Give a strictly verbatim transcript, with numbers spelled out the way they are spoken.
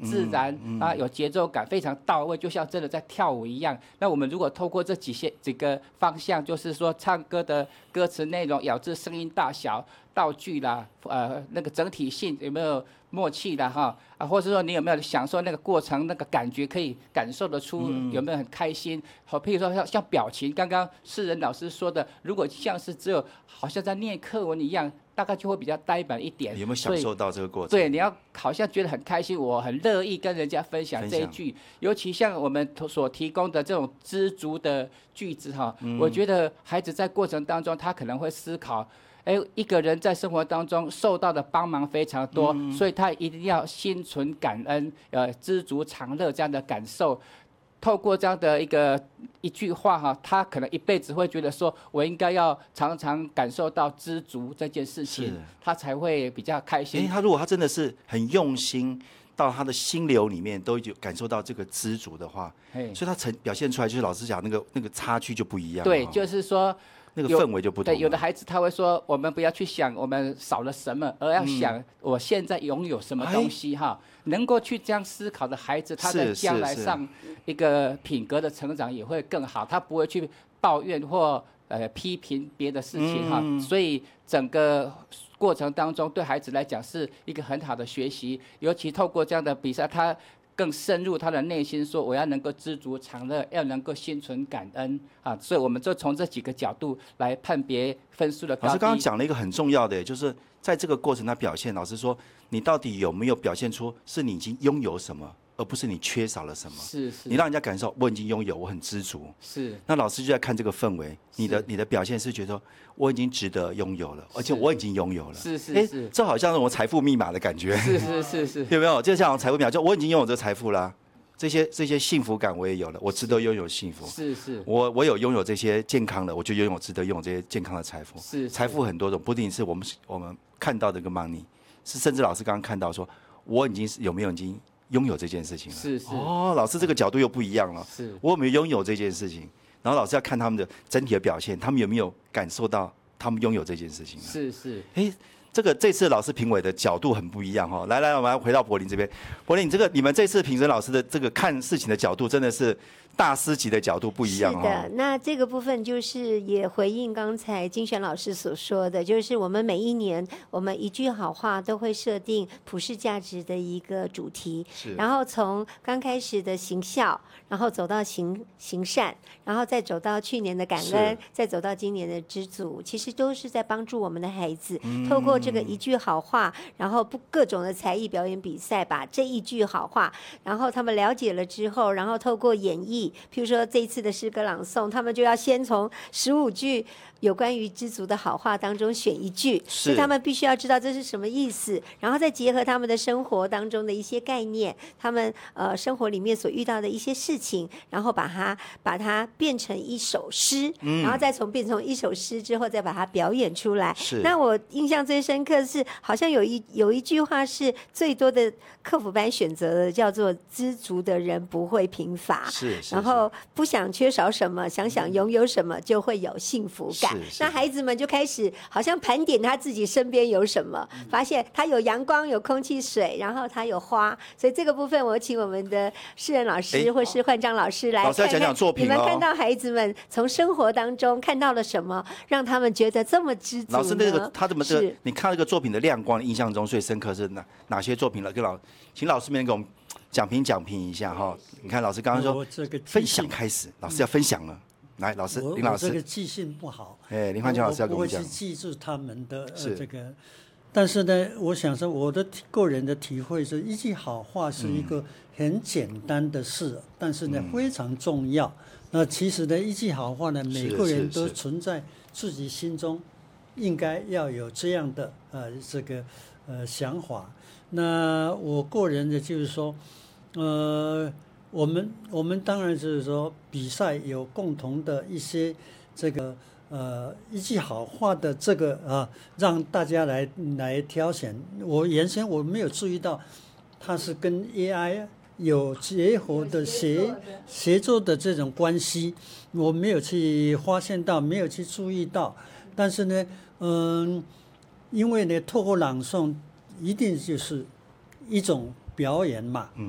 自然、嗯嗯、啊，有节奏感，非常到位，就像真的在跳舞一样。那我们如果透过这几些几个方向，就是说唱歌的歌词内容、咬字、声音大小、道具啦，呃，那个整体性有没有默契啦哈啊，或者说你有没有享受那个过程，那个感觉可以感受得出，有没有很开心？好，譬如说像像表情，刚刚世仁老师说的，如果像是只有好像在念课文一样。大概就会比较呆板一点。 有没有享受到这个过程？ 对，你要好像觉得很开心，我很乐意跟人家分享这一句。尤其像我们所提供的这种知足的句子哈、嗯，我觉得孩子在过程当中，他可能会思考，哎，一个人在生活当中受到的帮忙非常多，嗯、所以他一定要心存感恩，呃，知足常乐这样的感受。透过这样的一个一句话哈，他可能一辈子会觉得说，我应该要常常感受到知足这件事情，他才会比较开心。 哎，他如果他真的是很用心，到他的心流里面都有感受到这个知足的话，所以他呈表现出来就是老师讲那个那个差距就不一样。 对，就是说。 那个氛围就不同。 对，有的孩子他会说，我们不要去想我们少了什么，而要想我现在拥有什么东西哈、嗯。能够去这样思考的孩子，他在将来上一个品格的成长也会更好。他不会去抱怨或呃批评别的事情哈、嗯。所以整个过程当中，对孩子来讲是一个很好的学习。尤其透过这样的比赛，他更深入他的内心，说我要能够知足常乐，要能够心存感恩啊！所以我们就从这几个角度来判别分数的高低。 老师刚刚讲了一个很重要的，就是在这个过程他表现，老师说你到底有没有表现出是你已经拥有什么，而不是你缺少了什么？ 是是。 你让人家感受我已经拥有，我很知足。 是。 那老师就在看这个氛围，你的你的表现是觉得我已经值得拥有了，而且我已经拥有了。 是是是。 这好像是我财富密码的感觉。 是是是是。 有没有？就像财富密码，就我已经拥有这个财富啦。这些这些幸福感我也有了，我值得拥有幸福。 是是， 我我有拥有这些健康的，我就拥有值得拥有这些健康的财富。 是， 财富很多种，不一定是我们我们看到的一个 money， 是甚至老师刚刚看到说，我已经有没有已经拥有这件事情了？ 是是。 哦，老师这个角度又不一样了。 是， 我有没有拥有这件事情？然后老师要看他们的整体的表现，他们有没有感受到他们拥有这件事情呢？ 是是。 哎。这个这次老师评委的角度很不一样哈，来来，我们来回到柏霖这边。柏霖，这个你们这次评审老师的这个看事情的角度，真的是大师级的角度不一样哈。 是的，那这个部分就是也回应刚才金璇老师所说的，就是我们每一年我们一句好话都会设定普世价值的一个主题，然后从刚开始的行孝，然后走到行行善，然后再走到去年的感恩，再走到今年的知足，其实都是在帮助我们的孩子，嗯、透过这个一句好话，然后不各种的才艺表演比赛，把这一句好话，然后他们了解了之后，然后透过演绎，譬如说这一次的诗歌朗诵，他们就要先从十五句有关于知足的好话当中选一句，所以他们必须要知道这是什么意思，然后再结合他们的生活当中的一些概念，他们呃生活里面所遇到的一些事情，然后把它把它变成一首诗，嗯、然后再从变成一首诗之后，再把它表演出来。那我印象最深刻是，好像有一有一句话是最多的客服班选择的，叫做“知足的人不会贫乏”， 是是， 然后不想缺少什么，想想拥有什么，就会有幸福感。那孩子们就开始好像盘点他自己身边有什么，发现他有阳光、有空气、水，然后他有花。所以这个部分，我请我们的世仁老师或是焕章老师来看看， 老师要讲讲作品哦。 你们看到孩子们从生活当中看到了什么，让他们觉得这么知足呢？ 老师，那个他怎么这个？你看这个作品的亮光，印象中最深刻是哪哪些作品了？跟老请老师们给我们讲评讲评一下哈。你看老师刚刚说分享开始，老师要分享了。来，老师，林老师， 我这个记性不好， 哎，林焕章老师要跟我们讲， 我不会去记住他们的、呃、这个，但是呢，我想说，我的个人的体会是，一句好话是一个很简单的事，嗯、但是呢非常重要。那其实呢，一句好话呢，每个人都存在自己心中，应该要有这样的呃这个呃想法。那我个人的就是说，呃。我们我们当然就是说，比赛有共同的一些这个呃一句好话的这个啊，让大家来来挑选。我原先我没有注意到，它是跟 A I 有结合的协协作的这种关系，我没有去发现到，没有去注意到。但是呢，嗯，因为呢，透过朗诵，一定就是一种表演嘛。嗯